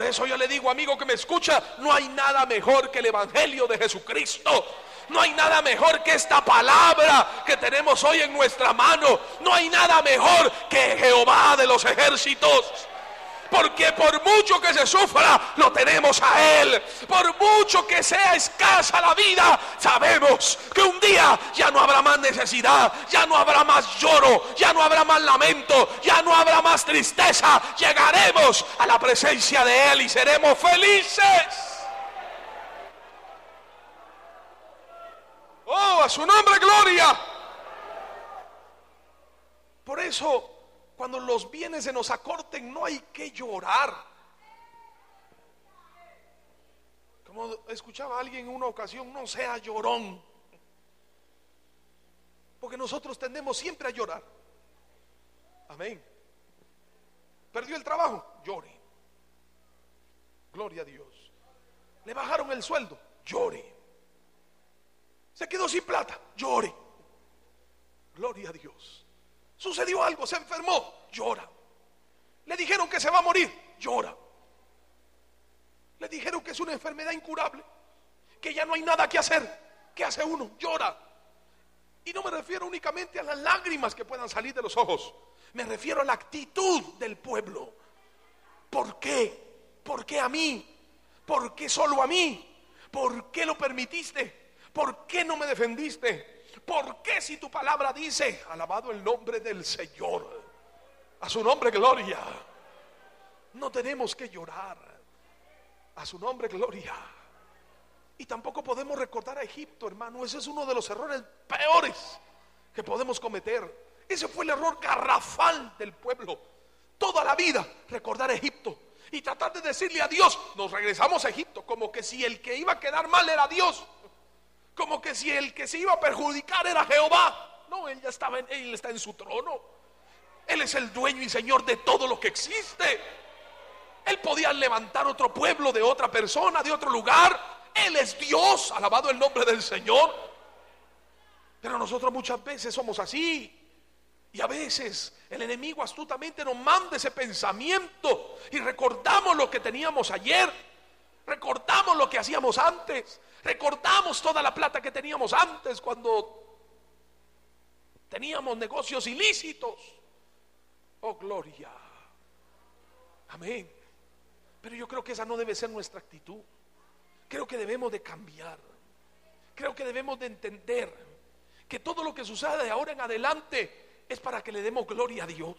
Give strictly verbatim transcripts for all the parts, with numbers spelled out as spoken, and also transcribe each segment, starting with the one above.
eso yo le digo, amigo que me escucha, no hay nada mejor que el evangelio de Jesucristo. No hay nada mejor que esta palabra que tenemos hoy en nuestra mano. No hay nada mejor que Jehová de los ejércitos. Porque por mucho que se sufra, lo tenemos a Él. Por mucho que sea escasa la vida, sabemos que un día ya no habrá más necesidad, ya no habrá más lloro, ya no habrá más lamento, ya no habrá más tristeza. Llegaremos a la presencia de Él y seremos felices. Oh, a su nombre gloria. Por eso, cuando los bienes se nos acorten, no hay que llorar. Como escuchaba a alguien en una ocasión, no sea llorón. Porque nosotros tendemos siempre a llorar. Amén. Perdió el trabajo, llore. Gloria a Dios. Le bajaron el sueldo, llore. Se quedó sin plata, llore. Gloria a Dios. Sucedió algo, se enfermó, llora. Le dijeron que se va a morir, llora. Le dijeron que es una enfermedad incurable, que ya no hay nada que hacer. ¿Qué hace uno? Llora. Y no me refiero únicamente a las lágrimas que puedan salir de los ojos, me refiero a la actitud del pueblo. ¿Por qué? ¿Por qué a mí? ¿Por qué solo a mí? ¿Por qué lo permitiste? ¿Por qué no me defendiste? ¿Por qué si tu palabra dice, alabado el nombre del Señor, a su nombre gloria? No tenemos que llorar, a su nombre gloria. Y tampoco podemos recordar a Egipto, hermano. Ese es uno de los errores peores que podemos cometer. Ese fue el error garrafal del pueblo. Toda la vida recordar a Egipto y tratar de decirle a Dios, nos regresamos a Egipto, como que si el que iba a quedar mal era Dios, como que si el que se iba a perjudicar era Jehová. No, él ya estaba en, él está en su trono. Él es el dueño y señor de todo lo que existe. Él podía levantar otro pueblo de otra persona, de otro lugar. Él es Dios, alabado el nombre del Señor. Pero nosotros muchas veces somos así. Y a veces el enemigo astutamente nos manda ese pensamiento y recordamos lo que teníamos ayer, recordamos lo que hacíamos antes, recordamos toda la plata que teníamos antes cuando teníamos negocios ilícitos. Oh, gloria. Amén. Pero yo creo que esa no debe ser nuestra actitud. Creo que debemos de cambiar. Creo que debemos de entender que todo lo que sucede de ahora en adelante es para que le demos gloria a Dios.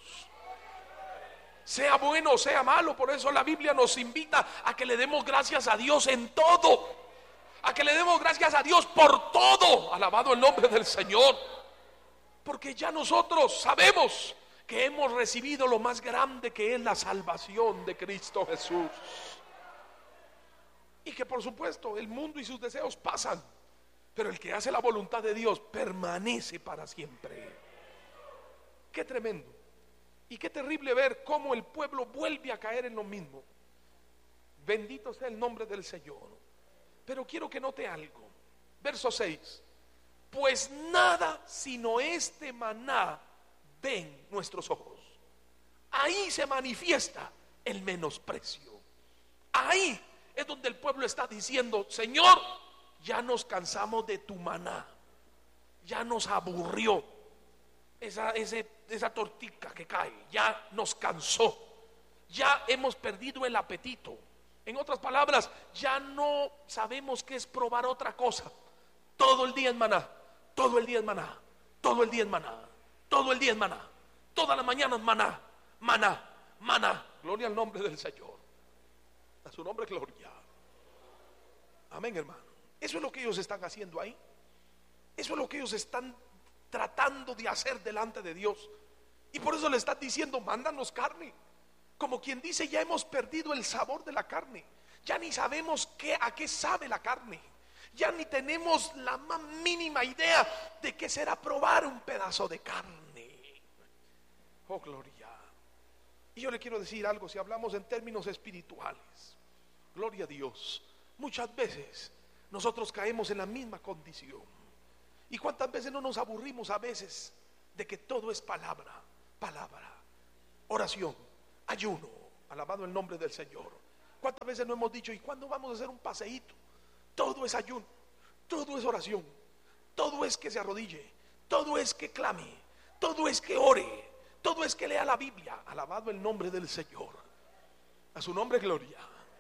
Sea bueno o sea malo, por eso la Biblia nos invita a que le demos gracias a Dios en todo. A que le demos gracias a Dios por todo. Alabado el nombre del Señor. Porque ya nosotros sabemos que hemos recibido lo más grande, que es la salvación de Cristo Jesús. Y que por supuesto el mundo y sus deseos pasan, pero el que hace la voluntad de Dios permanece para siempre. Qué tremendo y qué terrible ver cómo el pueblo vuelve a caer en lo mismo. Bendito sea el nombre del Señor. Pero quiero que note algo. Verso seis. Pues nada sino este maná ven nuestros ojos. Ahí se manifiesta el menosprecio. Ahí es donde el pueblo está diciendo: Señor, ya nos cansamos de tu maná, ya nos aburrió esa, ese, esa tortica que cae, ya nos cansó, ya hemos perdido el apetito. En otras palabras, ya no sabemos qué es probar otra cosa. Todo el día es maná, todo el día es maná, todo el día es maná, todo el día es maná, toda la mañana es maná, maná, maná. Gloria al nombre del Señor. A su nombre gloria. Amén, hermano. Eso es lo que ellos están haciendo ahí. Eso es lo que ellos están tratando de hacer delante de Dios. Y por eso le están diciendo: mándanos carne. Como quien dice, ya hemos perdido el sabor de la carne. Ya ni sabemos qué, a qué sabe la carne. Ya ni tenemos la más mínima idea de qué será probar un pedazo de carne. Oh, gloria. Y yo le quiero decir algo, si hablamos en términos espirituales, gloria a Dios, muchas veces nosotros caemos en la misma condición. ¿Y cuántas veces no nos aburrimos a veces de que todo es palabra, palabra, oración, ayuno, alabado el nombre del Señor, ¿Cuántas veces no hemos dicho, ¿y cuándo vamos a hacer un paseíto? Todo es ayuno, todo es oración, todo es que se arrodille, todo es que clame, todo es que ore, todo es que lea la Biblia. Alabado el nombre del Señor. A su nombre gloria.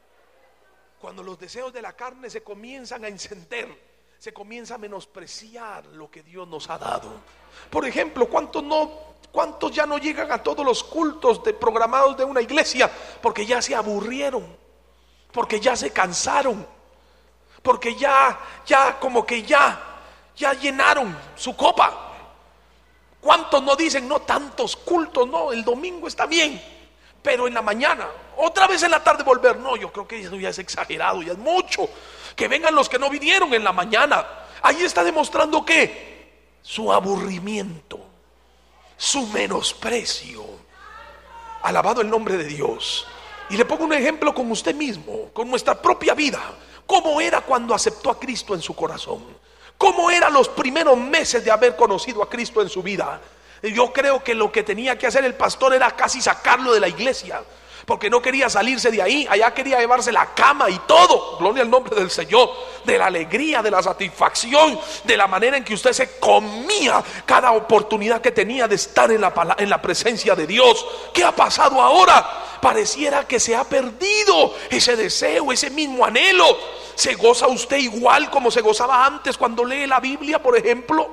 Cuando los deseos de la carne se comienzan a encender, se comienza a menospreciar lo que Dios nos ha dado. Por ejemplo, ¿cuántos no, cuántos ya no llegan a todos los cultos de, programados de una iglesia? Porque ya se aburrieron, porque ya se cansaron, porque ya, ya como que ya, ya llenaron su copa. ¿Cuántos no dicen, no tantos cultos, no, el domingo está bien, pero en la mañana, otra vez en la tarde volver? No, yo creo que eso ya es exagerado, ya es mucho. Que vengan los que no vinieron en la mañana. Ahí está demostrando que su aburrimiento, su menosprecio. Alabado el nombre de Dios. Y le pongo un ejemplo con usted mismo, con nuestra propia vida. ¿Cómo era cuando aceptó a Cristo en su corazón? ¿Cómo eran los primeros meses de haber conocido a Cristo en su vida? Yo creo que lo que tenía que hacer el pastor era casi sacarlo de la iglesia, porque no quería salirse de ahí. Allá quería llevarse la cama y todo. Gloria al nombre del Señor. De la alegría, de la satisfacción, de la manera en que usted se comía cada oportunidad que tenía de estar en la, en la presencia de Dios. ¿Qué ha pasado ahora? Pareciera que se ha perdido ese deseo, ese mismo anhelo. ¿Se goza usted igual como se gozaba antes cuando lee la Biblia, por ejemplo?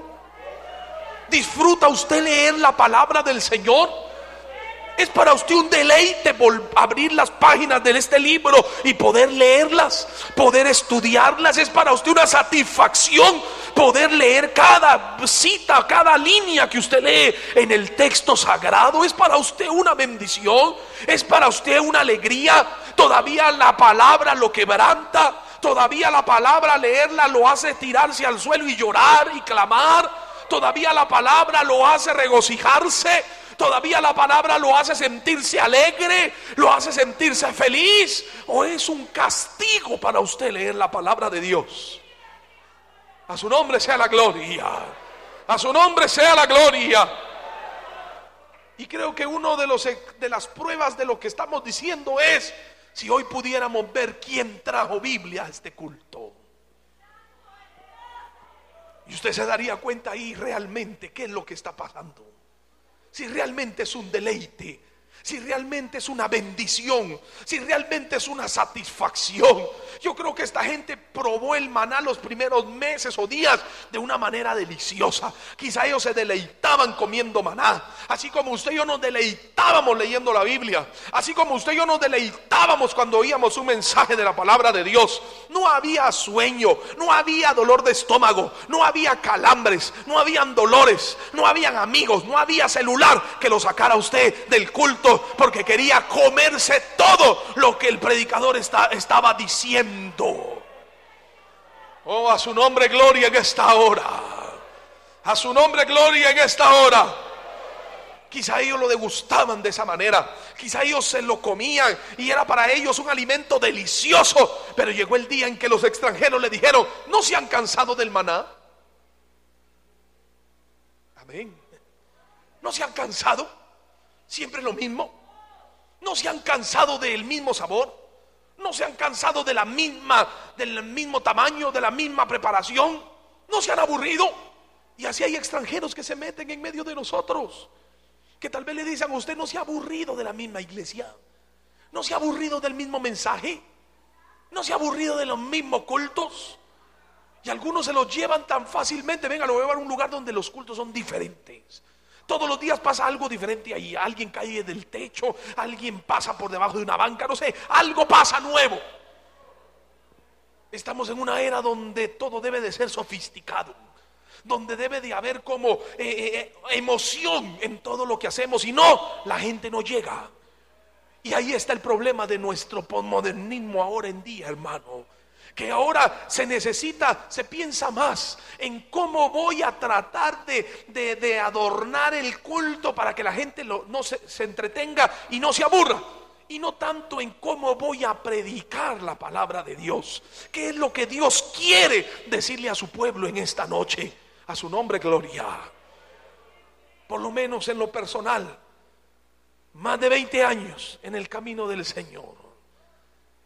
¿Disfruta usted leer la palabra del Señor? ¿Es para usted un deleite abrir las páginas de este libro y poder leerlas, poder estudiarlas? ¿Es para usted una satisfacción poder leer cada cita, cada línea que usted lee en el texto sagrado? ¿Es para usted una bendición? ¿Es para usted una alegría? Todavía la palabra lo quebranta, todavía la palabra leerla lo hace tirarse al suelo y llorar y clamar, todavía la palabra lo hace regocijarse, todavía la palabra lo hace sentirse alegre, lo hace sentirse feliz. ¿O es un castigo para usted leer la palabra de Dios? A su nombre sea la gloria, a su nombre sea la gloria. Y creo que uno de, los, de las pruebas de lo que estamos diciendo es si hoy pudiéramos ver quién trajo Biblia a este culto. Y usted se daría cuenta ahí realmente qué es lo que está pasando. Si realmente es un deleite, si realmente es una bendición, si realmente es una satisfacción. Yo creo que esta gente probó el maná los primeros meses o días de una manera deliciosa. Quizá ellos se deleitaban comiendo maná, así como usted y yo nos deleitábamos leyendo la Biblia, así como usted y yo nos deleitábamos cuando oíamos un mensaje de la palabra de Dios. No había sueño, no había dolor de estómago, no había calambres, no habían dolores, no habían amigos, no había celular que lo sacara a usted del culto, porque quería comerse todo lo que el predicador está, estaba diciendo. Oh, a su nombre gloria en esta hora, a su nombre gloria en esta hora. Quizá ellos lo degustaban de esa manera, quizá ellos se lo comían y era para ellos un alimento delicioso. Pero llegó el día en que los extranjeros le dijeron: ¿no se han cansado del maná? Amén. ¿No se han cansado? Siempre lo mismo. ¿No se han cansado del mismo sabor? ¿No se han cansado de la misma, del mismo tamaño, de la misma preparación? ¿No se han aburrido? Y así hay extranjeros que se meten en medio de nosotros, que tal vez le dicen a usted: ¿no se ha aburrido de la misma iglesia? ¿No se ha aburrido del mismo mensaje? ¿No se ha aburrido de los mismos cultos? Y algunos se los llevan tan fácilmente. Venga, lo voy a llevar a un lugar donde los cultos son diferentes. Todos los días pasa algo diferente ahí. Alguien cae del techo, alguien pasa por debajo de una banca, no sé, algo pasa nuevo. Estamos en una era donde todo debe de ser sofisticado, donde debe de haber como eh, eh, emoción en todo lo que hacemos. Y no, la gente no llega. Y ahí está el problema de nuestro posmodernismo ahora en día, hermano. Que ahora se necesita, se piensa más en cómo voy a tratar de, de, de adornar el culto para que la gente lo, no se, se entretenga y no se aburra. Y no tanto en cómo voy a predicar la palabra de Dios. ¿Qué es lo que Dios quiere decirle a su pueblo en esta noche? A su nombre gloria. Por lo menos en lo personal, más de veinte años en el camino del Señor.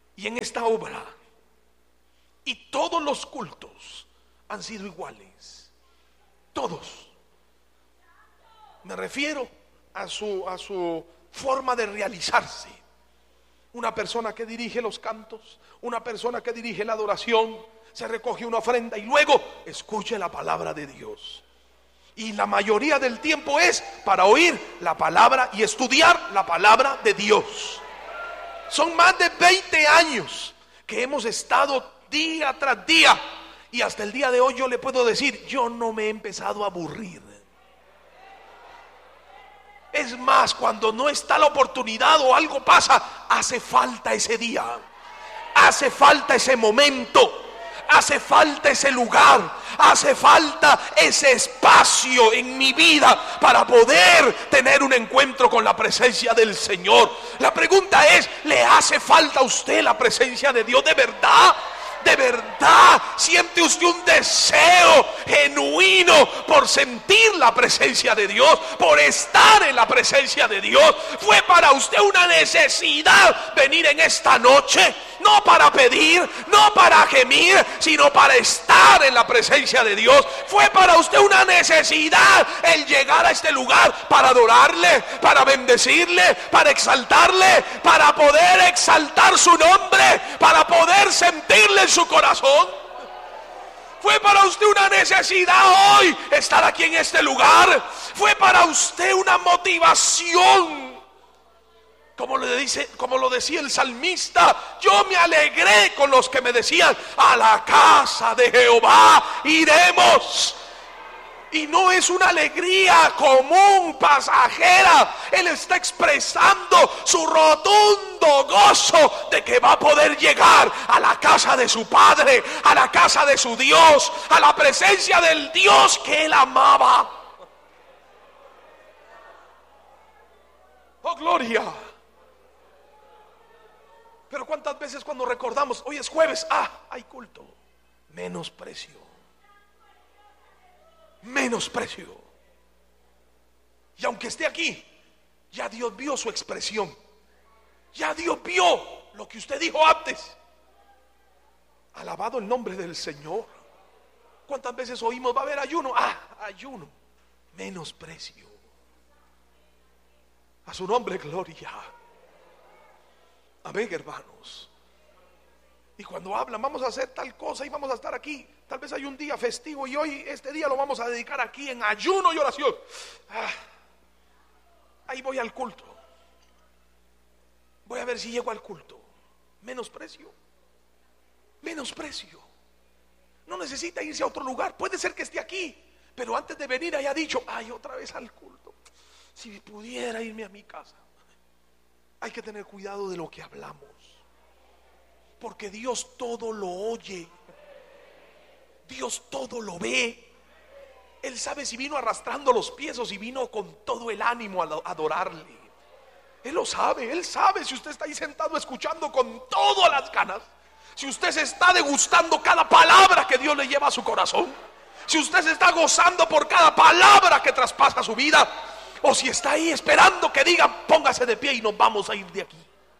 Y en esta obra, y todos los cultos han sido iguales. Todos. Me refiero a su, a su forma de realizarse. Una persona que dirige los cantos, una persona que dirige la adoración, se recoge una ofrenda y luego escuche la palabra de Dios. Y la mayoría del tiempo es para oír la palabra y estudiar la palabra de Dios. Son más de veinte años que hemos estado día tras día, y hasta el día de hoy yo le puedo decir, yo no me he empezado a aburrir. Es más, cuando no está la oportunidad o algo pasa, hace falta ese día, hace falta ese momento, hace falta ese lugar, hace falta ese espacio en mi vida para poder tener un encuentro con la presencia del Señor. La pregunta es, ¿le hace falta a usted la presencia de Dios de verdad? ¿De verdad siente usted un deseo genuino por sentir la presencia de Dios, por estar en la presencia de Dios? ¿Fue para usted una necesidad venir en esta noche? No para pedir, no para gemir, sino para estar en la presencia de Dios. ¿Fue para usted una necesidad el llegar a este lugar para adorarle, para bendecirle, para exaltarle, para poder exaltar su nombre, para poder sentirle en su corazón? ¿Fue para usted una necesidad hoy estar aquí en este lugar? ¿Fue para usted una motivación? Como lo, dice, como lo decía el salmista, yo me alegré con los que me decían, a la casa de Jehová iremos. Y no es una alegría común, pasajera. Él está expresando su rotundo gozo de que va a poder llegar a la casa de su Padre, a la casa de su Dios, a la presencia del Dios que él amaba. Oh, gloria. Pero cuántas veces cuando recordamos, hoy es jueves, ah, hay culto, menosprecio, menosprecio. Y aunque esté aquí, ya Dios vio su expresión, ya Dios vio lo que usted dijo antes. Alabado el nombre del Señor. ¿Cuántas veces oímos, va a haber ayuno? Ah, ayuno, menosprecio. A su nombre, gloria. Amén, hermanos. Y cuando hablan, vamos a hacer tal cosa y vamos a estar aquí, tal vez hay un día festivo y hoy este día lo vamos a dedicar aquí en ayuno y oración. Ah, ahí voy al culto, voy a ver si llego al culto. Menosprecio, menosprecio. No necesita irse a otro lugar, puede ser que esté aquí, pero antes de venir haya dicho, ay, otra vez al culto, si pudiera irme a mi casa. Hay que tener cuidado de lo que hablamos, porque Dios todo lo oye, Dios todo lo ve. Él sabe si vino arrastrando los pies o si vino con todo el ánimo a adorarle. Él lo sabe, Él sabe si usted está ahí sentado escuchando con todas las ganas, si usted se está degustando cada palabra que Dios le lleva a su corazón, si usted se está gozando por cada palabra que traspasa su vida, o si está ahí esperando que diga, póngase de pie y nos vamos a ir de aquí.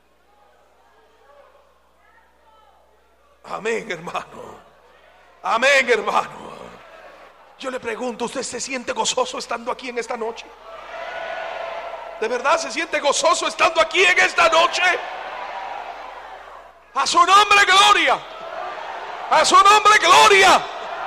Amén, hermano. Amén, hermano. Yo le pregunto, ¿usted se siente gozoso estando aquí en esta noche? ¿De verdad se siente gozoso estando aquí en esta noche? A su nombre, gloria. A su nombre, gloria.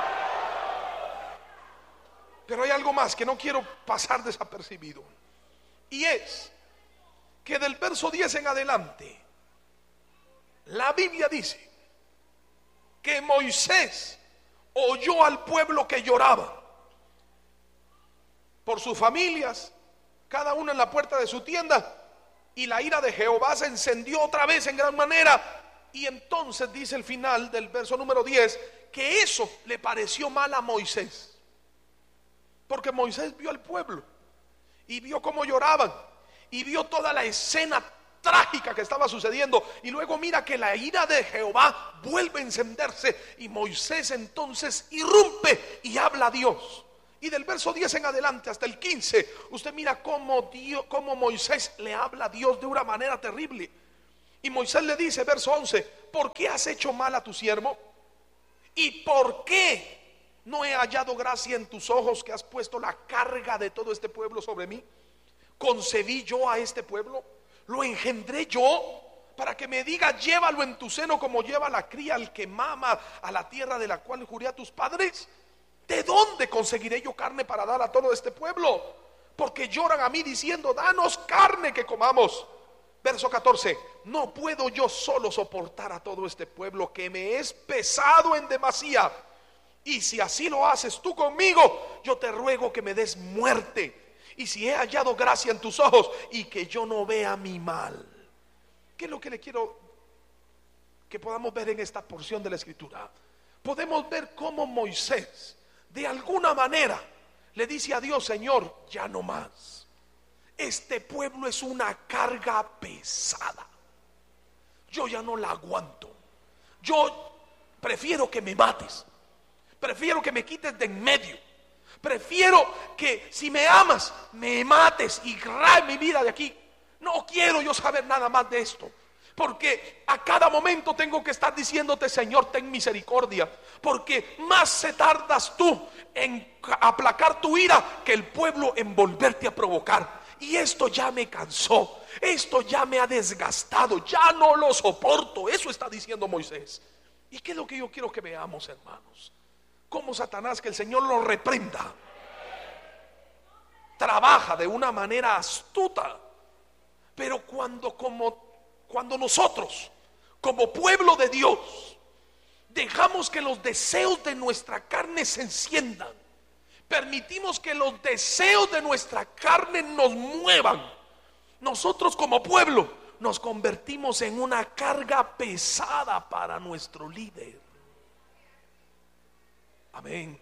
Pero hay algo más que no quiero pasar desapercibido, y es que del verso diez en adelante la Biblia dice que Moisés oyó al pueblo que lloraba por sus familias, cada uno en la puerta de su tienda, y la ira de Jehová se encendió otra vez en gran manera. Y entonces dice el final del verso número diez que eso le pareció mal a Moisés, porque Moisés vio al pueblo y vio cómo lloraban y vio toda la escena trágica que estaba sucediendo, y luego mira que la ira de Jehová vuelve a encenderse y Moisés entonces irrumpe y habla a Dios. Y del verso diez en adelante hasta el quince, usted mira cómo, Dios, cómo Moisés le habla a Dios de una manera terrible. Y Moisés le dice, verso once: ¿por qué has hecho mal a tu siervo? ¿Y por qué no he hallado gracia en tus ojos, que has puesto la carga de todo este pueblo sobre mí? ¿Concebí yo a este pueblo? ¿Lo engendré yo? Para que me diga, llévalo en tu seno como lleva la cría al que mama a la tierra de la cual juré a tus padres. ¿De dónde conseguiré yo carne para dar a todo este pueblo? Porque lloran a mí diciendo, danos carne que comamos. Verso catorce: no puedo yo solo soportar a todo este pueblo, que me es pesado en demasía. Y si así lo haces tú conmigo, yo te ruego que me des muerte. Y si he hallado gracia en tus ojos, y que yo no vea mi mal. ¿Qué es lo que le quiero que podamos ver en esta porción de la escritura? Podemos ver cómo Moisés, de alguna manera, le dice a Dios, Señor, ya no más. Este pueblo es una carga pesada. Yo ya no la aguanto. Yo prefiero que me mates. Prefiero que me quites de en medio. Prefiero que si me amas, me mates y rae mi vida de aquí. No quiero yo saber nada más de esto. Porque a cada momento tengo que estar diciéndote, Señor, ten misericordia. Porque más se tardas tú en aplacar tu ira que el pueblo en volverte a provocar. Y esto ya me cansó, esto ya me ha desgastado, ya no lo soporto. Eso está diciendo Moisés. ¿Y qué es lo que yo quiero que veamos, hermanos? Cómo Satanás, que el Señor lo reprenda, trabaja de una manera astuta. Pero cuando, como, cuando nosotros, como pueblo de Dios, dejamos que los deseos de nuestra carne se enciendan, permitimos que los deseos de nuestra carne nos muevan, nosotros como pueblo nos convertimos en una carga pesada para nuestro líder. Amén.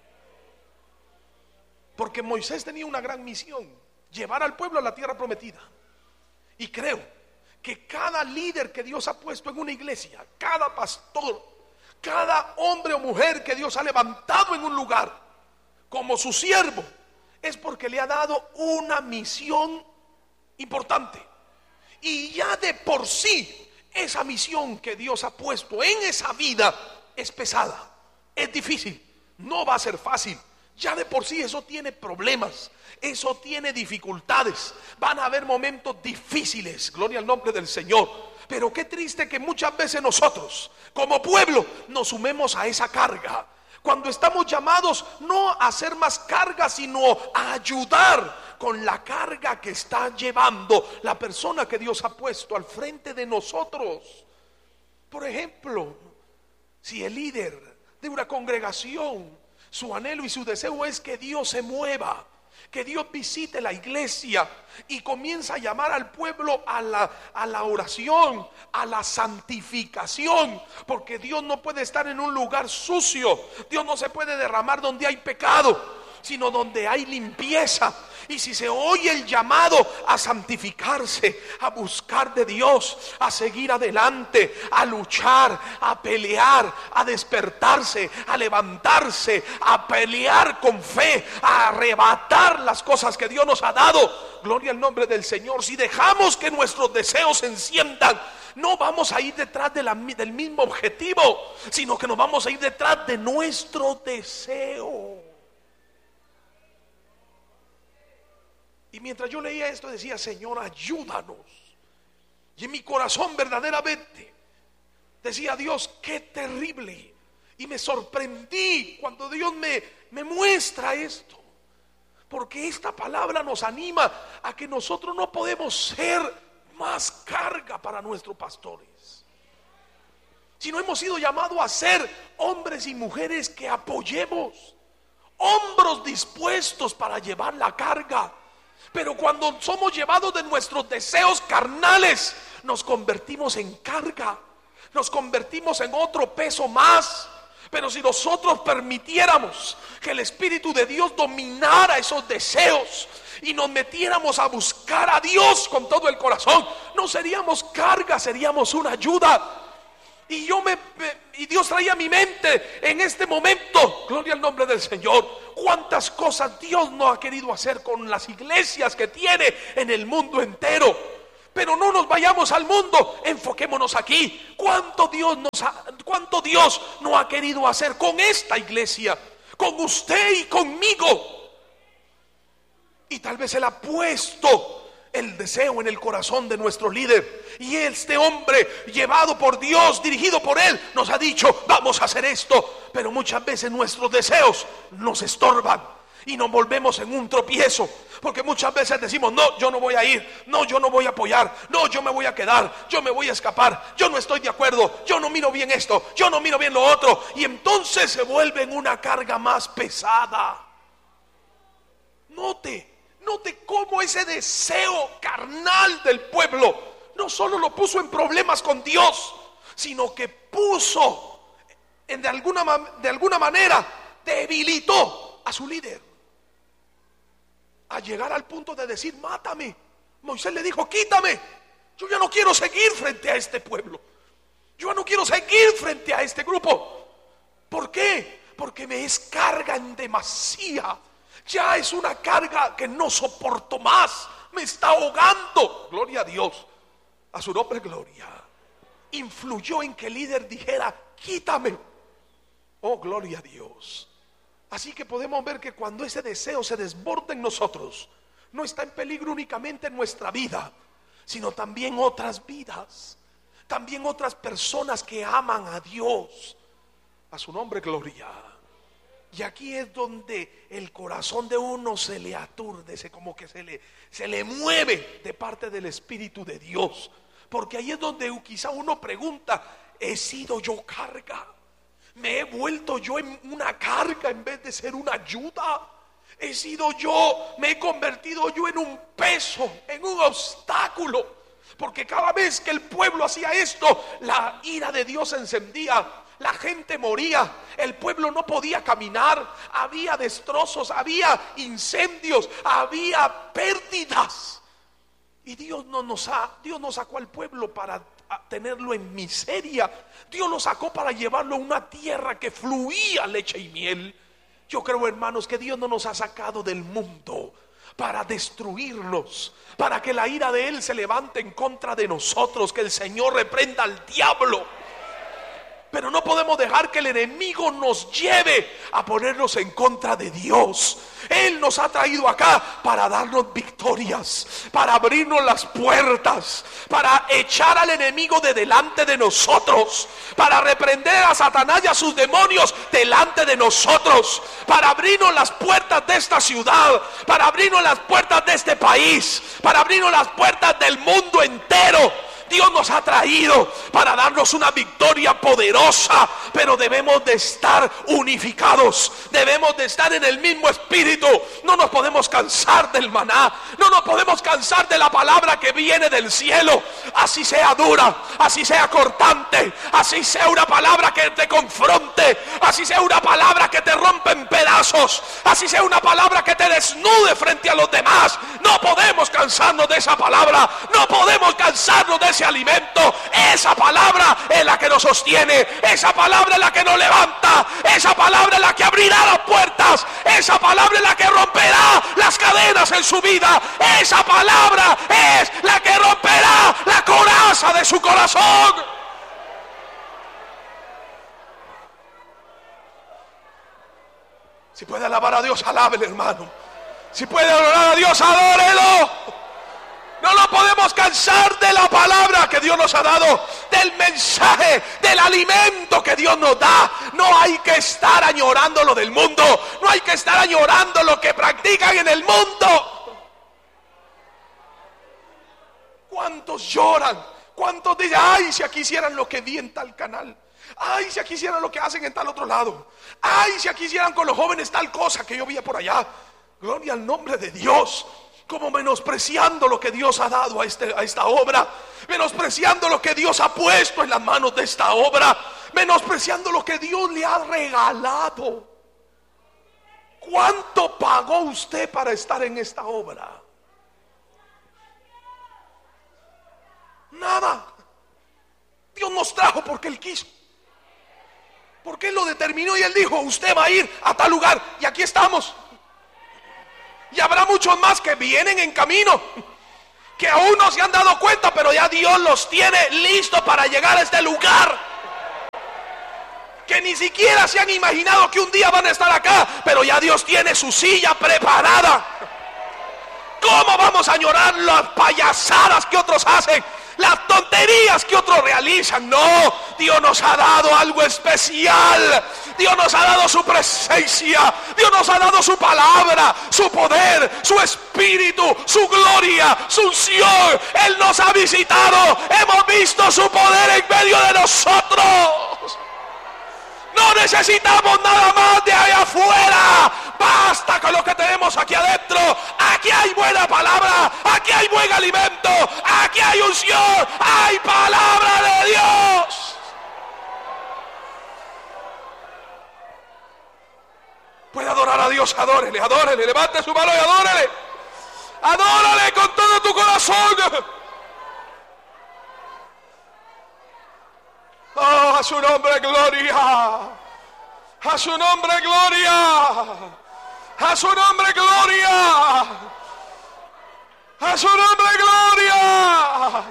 Porque Moisés tenía una gran misión: llevar al pueblo a la tierra prometida. Y creo que cada líder que Dios ha puesto en una iglesia, cada pastor, cada hombre o mujer que Dios ha levantado en un lugar como su siervo, es porque le ha dado una misión importante. Y ya de por sí, esa misión que Dios ha puesto en esa vida es pesada, es difícil, no va a ser fácil. Ya de por sí eso tiene problemas, eso tiene dificultades, van a haber momentos difíciles, gloria al nombre del Señor. Pero qué triste que muchas veces nosotros como pueblo nos sumemos a esa carga, cuando estamos llamados no a hacer más carga, sino a ayudar con la carga que está llevando la persona que Dios ha puesto al frente de nosotros. Por ejemplo, si el líder de una congregación, su anhelo y su deseo es que Dios se mueva, que Dios visite la iglesia y comienza a llamar al pueblo a la, a la oración, a la santificación, porque Dios no puede estar en un lugar sucio, Dios no se puede derramar donde hay pecado, sino donde hay limpieza. Y si se oye el llamado a santificarse, a buscar de Dios, a seguir adelante, a luchar, a pelear, a despertarse, a levantarse, a pelear con fe, a arrebatar las cosas que Dios nos ha dado, gloria al nombre del Señor. Si dejamos que nuestros deseos se enciendan, no vamos a ir detrás de la, del mismo objetivo, sino que nos vamos a ir detrás de nuestro deseo. Y mientras yo leía esto decía, Señor, ayúdanos. Y en mi corazón verdaderamente decía, Dios, qué terrible. Y me sorprendí cuando Dios me, me muestra esto, porque esta palabra nos anima a que nosotros no podemos ser más carga para nuestros pastores, sino hemos sido llamados a ser hombres y mujeres que apoyemos, hombros dispuestos para llevar la carga. Pero cuando somos llevados de nuestros deseos carnales, nos convertimos en carga, nos convertimos en otro peso más. Pero si nosotros permitiéramos que el Espíritu de Dios dominara esos deseos y nos metiéramos a buscar a Dios con todo el corazón, no seríamos carga, seríamos una ayuda. Y yo me, y Dios traía a mi mente en este momento, gloria al nombre del Señor, cuántas cosas Dios no ha querido hacer con las iglesias que tiene en el mundo entero. Pero no nos vayamos al mundo, enfoquémonos aquí. ¿Cuánto Dios nos ha, cuánto Dios no ha querido hacer con esta iglesia, con usted y conmigo? Y tal vez Él ha puesto el deseo en el corazón de nuestro líder, y este hombre, llevado por Dios, dirigido por Él, nos ha dicho: vamos a hacer esto. Pero muchas veces nuestros deseos nos estorban y nos volvemos en un tropiezo, porque muchas veces decimos: no, yo no voy a ir, no, yo no voy a apoyar, no, yo me voy a quedar, yo me voy a escapar, yo no estoy de acuerdo, yo no miro bien esto, yo no miro bien lo otro. Y entonces se vuelve en una carga más pesada. Note Note cómo ese deseo carnal del pueblo no solo lo puso en problemas con Dios, sino que puso en de alguna, de alguna manera debilitó a su líder, a llegar al punto de decir: mátame. Moisés le dijo: quítame, yo ya no quiero seguir frente a este pueblo, yo ya no quiero seguir frente a este grupo. ¿Por qué? Porque me es carga en demasía. Ya es una carga que no soporto más, me está ahogando. Gloria a Dios, a su nombre gloria. Influyó en que el líder dijera: quítame. Oh, gloria a Dios. Así que podemos ver que cuando ese deseo se desborda en nosotros, no está en peligro únicamente nuestra vida, sino también otras vidas, también otras personas que aman a Dios. A su nombre gloria. Y aquí es donde el corazón de uno se le aturde, se como que se le, se le mueve de parte del Espíritu de Dios. Porque ahí es donde quizá uno pregunta: ¿he sido yo carga? ¿Me he vuelto yo en una carga en vez de ser una ayuda? ¿He sido yo, me he convertido yo en un peso, en un obstáculo? Porque cada vez que el pueblo hacía esto, la ira de Dios se encendía. La gente moría, el pueblo no podía caminar, había destrozos, había incendios, había pérdidas. Y Dios no nos ha, Dios no sacó al pueblo para tenerlo en miseria. Dios lo sacó para llevarlo a una tierra que fluía leche y miel. Yo creo, hermanos, que Dios no nos ha sacado del mundo para destruirnos, para que la ira de Él se levante en contra de nosotros, que el Señor reprenda al diablo. Pero no podemos dejar que el enemigo nos lleve a ponernos en contra de Dios. Él nos ha traído acá para darnos victorias, para abrirnos las puertas, para echar al enemigo de delante de nosotros, para reprender a Satanás y a sus demonios delante de nosotros, para abrirnos las puertas de esta ciudad, para abrirnos las puertas de este país, para abrirnos las puertas del mundo entero. Dios nos ha traído para darnos una victoria poderosa, pero debemos de estar unificados, debemos de estar en el mismo espíritu. No nos podemos cansar del maná, no nos podemos cansar de la palabra que viene del cielo, así sea dura, así sea cortante, así sea una palabra que te confronte, así sea una palabra que te rompe en pedazos, así sea una palabra que te desnude frente a los demás. No podemos cansarnos de esa palabra, no podemos cansarnos de ese alimento. Esa palabra es la que nos sostiene, esa palabra es la que nos levanta, esa palabra es la que abrirá las puertas, esa palabra es la que romperá las cadenas en su vida, esa palabra es la que romperá la coraza de su corazón. Si puede alabar a Dios, alábele, hermano. Si puede adorar a Dios, adórelo. No nos podemos cansar de la palabra que Dios nos ha dado, del mensaje, del alimento que Dios nos da. No hay que estar añorando lo del mundo, no hay que estar añorando lo que practican en el mundo. ¿Cuántos lloran? ¿Cuántos dicen: ay, si aquí hicieran lo que vi en tal canal? Ay, si aquí hicieran lo que hacen en tal otro lado. Ay, si aquí hicieran con los jóvenes tal cosa que yo vi por allá. Gloria al nombre de Dios. Como menospreciando lo que Dios ha dado a, este, a esta obra, menospreciando lo que Dios ha puesto en las manos de esta obra, menospreciando lo que Dios le ha regalado. ¿Cuánto pagó usted para estar en esta obra? Nada. Dios nos trajo porque Él quiso, porque Él lo determinó y Él dijo: usted va a ir a tal lugar, y aquí estamos. Y habrá muchos más que vienen en camino, que aún no se han dado cuenta, pero ya Dios los tiene listos para llegar a este lugar, que ni siquiera se han imaginado que un día van a estar acá, pero ya Dios tiene su silla preparada. ¿Cómo vamos a añorar las payasadas que otros hacen, las tonterías que otros realizan? No, Dios nos ha dado algo especial. Dios nos ha dado su presencia, Dios nos ha dado su palabra, su poder, su espíritu, su gloria, su unción. Él nos ha visitado, hemos visto su poder en medio de nosotros. No necesitamos nada más de allá afuera. Basta con lo que tenemos aquí adentro. Aquí hay buena palabra, aquí hay buen alimento, aquí hay unción, hay palabra de Dios. Puede adorar a Dios, adórele, adórele, levante su mano y adórele. Adórale con todo tu corazón. Oh, a su nombre gloria. A su nombre gloria. A su nombre gloria. A su nombre gloria.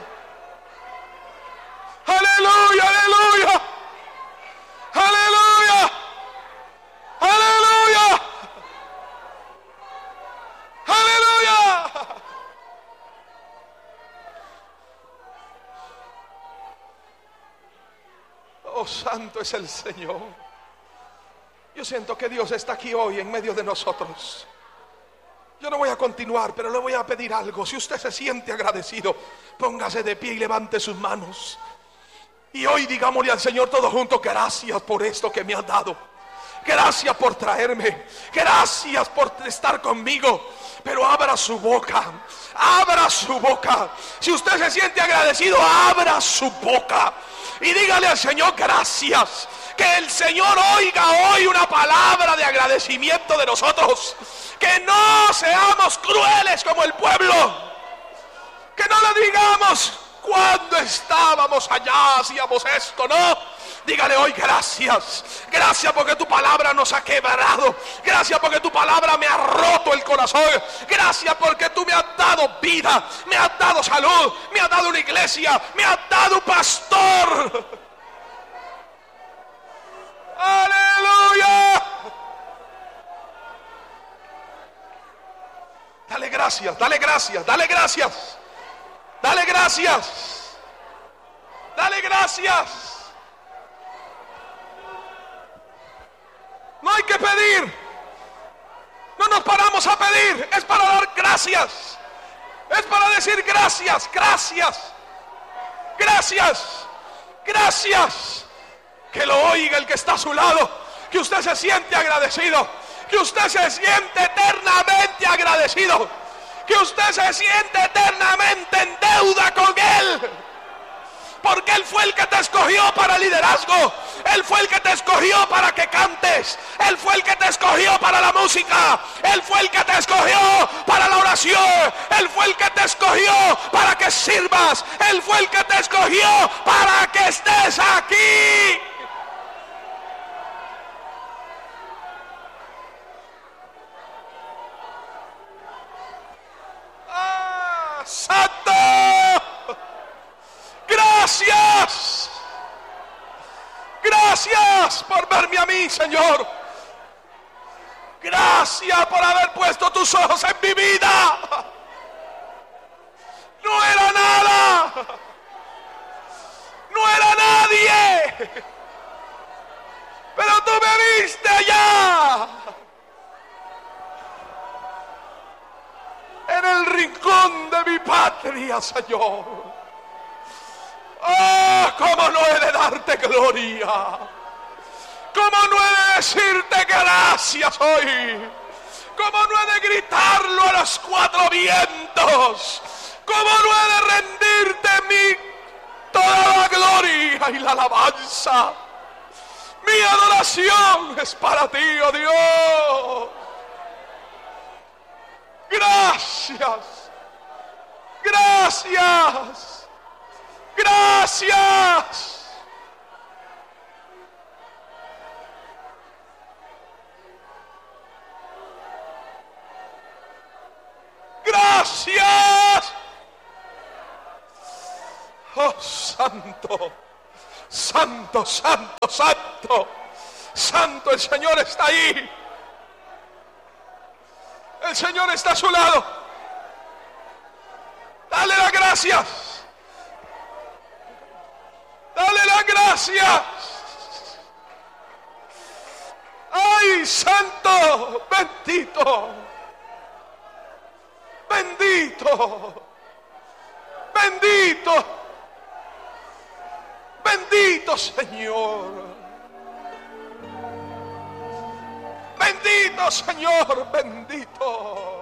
Aleluya, aleluya. Aleluya. Aleluya. Aleluya. Oh, santo es el Señor. Yo siento que Dios está aquí hoy en medio de nosotros. Yo no voy a continuar, pero le voy a pedir algo. Si usted se siente agradecido, póngase de pie y levante sus manos. Y hoy digámosle al Señor todos juntos: gracias por esto que me has dado. Gracias por traerme. Gracias por estar conmigo. Pero abra su boca. Abra su boca. Si usted se siente agradecido, abra su boca y dígale al Señor gracias. Que el Señor oiga hoy una palabra de agradecimiento de nosotros. Que no seamos crueles como el pueblo. Que no le digamos: cuando estábamos allá hacíamos esto. No, dígale hoy gracias. Gracias porque tu palabra nos ha quebrado. Gracias porque tu palabra me ha roto el corazón. Gracias porque tú me has dado vida, me has dado salud, me has dado una iglesia, me has dado un pastor. Aleluya. Dale gracias, dale gracias, dale gracias. Dale gracias. Dale gracias. No hay que pedir. No nos paramos a pedir. Es para dar gracias. Es para decir gracias, gracias. Gracias. Gracias. Que lo oiga el que está a su lado. Que usted se siente agradecido. Que usted se siente eternamente agradecido. Que usted se siente eternamente en deuda con Él. Porque Él fue el que te escogió para liderazgo. Él fue el que te escogió para que cantes. Él fue el que te escogió para la música. Él fue el que te escogió para la oración. Él fue el que te escogió para que sirvas. Él fue el que te escogió para que estés aquí. ¡Ah, santo! Gracias. Gracias por verme a mí, Señor. Gracias por haber puesto tus ojos en mi vida. No era nada. No era nadie. Pero tú me viste allá. En el rincón de mi patria, Señor. Oh, cómo no he de darte gloria. Cómo no he de decirte gracias hoy. Cómo no he de gritarlo a los cuatro vientos. Cómo no he de rendirte mi toda la gloria y la alabanza. Mi adoración es para ti, oh Dios. Gracias. Gracias. Gracias. Gracias. Oh, santo, santo, santo, santo, santo, el Señor está ahí. El Señor está a su lado. Dale las gracias. Dale las gracias. Ay, santo, bendito. Bendito. Bendito. Bendito Señor. Bendito Señor, bendito.